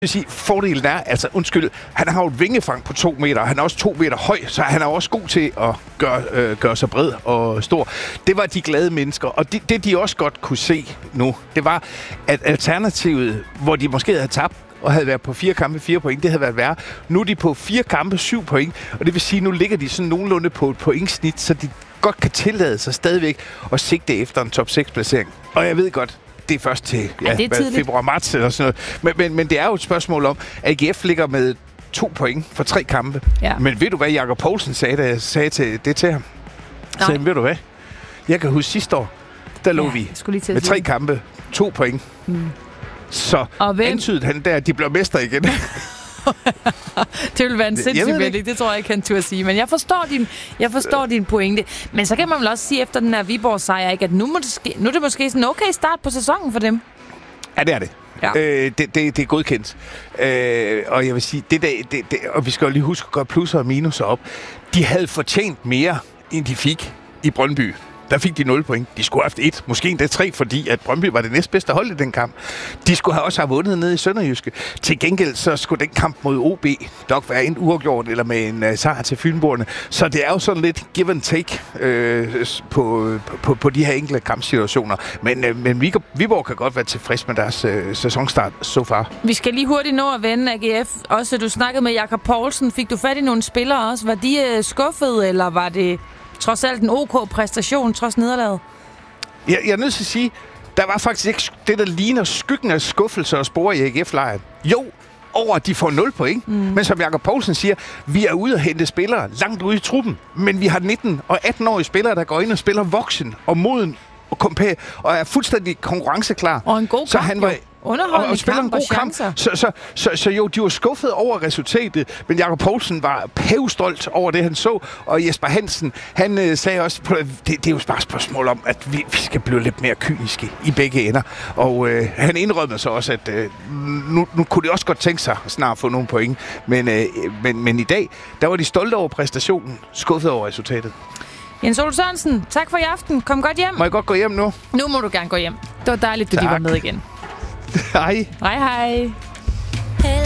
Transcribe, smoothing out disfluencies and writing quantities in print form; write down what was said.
vil sige, fordelen er, altså undskyld, han har jo et vingefang på 2 meter, han er også 2 meter høj, så han er også god til at gøre sig bred og stor. Det var de glade mennesker, og det de også godt kunne se nu, det var, at alternativet, hvor de måske havde tabt, og havde været på 4 kampe 4 point, det havde været værre. Nu er de på 4 kampe 7 point, og det vil sige, nu ligger de sådan nogenlunde på et pointsnit, så de godt kan tillade sig stadigvæk at sigte efter en top 6-placering. Og jeg ved godt, det er først til februar-marts eller sådan noget. Men det er jo et spørgsmål om, at AGF ligger med 2 point for 3 kampe. Ja. Men ved du hvad Jakob Poulsen sagde, da jeg sagde til ham? Så sagde, ved du hvad? Jeg kan huske sidste år, der lå vi med 3 kampe, 2 point. Så antydede han der, at de blev mester igen. Det vil være en sindssyg vending, det tror jeg ikke, han turde sige. Men jeg forstår din pointe. Men så kan man vel også sige efter den her Viborg-sejr, ikke, at nu er det måske sådan en okay start på sæsonen for dem. Ja, det er det. Ja. Det er godkendt. Og jeg vil sige, og vi skal jo lige huske at gøre plusser og minuser op. De havde fortjent mere, end de fik i Brøndby. Der fik de 0 point. De skulle have haft 1, måske endda 3, fordi at Brøndby var det næstbedste hold i den kamp. De skulle også have vundet nede i Sønderjyske. Til gengæld så skulle den kamp mod OB nok være en uafgjort eller med en sejr til Fynboerne. Så det er jo sådan lidt give and take på de her enkelte kampsituationer. Men Viborg kan godt være tilfreds med deres sæsonstart so far. Vi skal lige hurtigt nå at vende AGF. Også du snakkede med Jakob Poulsen. Fik du fat i nogle spillere også? Var de skuffede, eller var det trods alt en OK-præstation, trods nederlaget? Jeg er nødt til at sige, der var faktisk ikke det, der ligner skyggen af skuffelse og spore i AGF-lejren. Jo, over at de får 0 point. Men som Jakob Poulsen siger, vi er ude at hente spillere langt ude i truppen. Men vi har 19- og 18-årige spillere, der går ind og spiller voksen og moden og er fuldstændig konkurrenklar. Og en god kamp, så han var underholdende spiller en god kamp. Så jo, de var skuffet over resultatet, men Jakob Poulsen var pævstolt over det, han så. Og Jesper Hansen, han sagde også, det er jo bare et spørgsmål om, at vi skal blive lidt mere kyniske i begge ender. Og han indrømmede så også, at nu kunne de også godt tænke sig snart at få nogle point. Men i dag, der var de stolte over præstationen, skuffet over resultatet. Jens Ole Sørensen, tak for i aften. Kom godt hjem. Må jeg godt gå hjem nu? Nu må du gerne gå hjem. Det var dejligt, at du lige var med igen. Hej. Hej.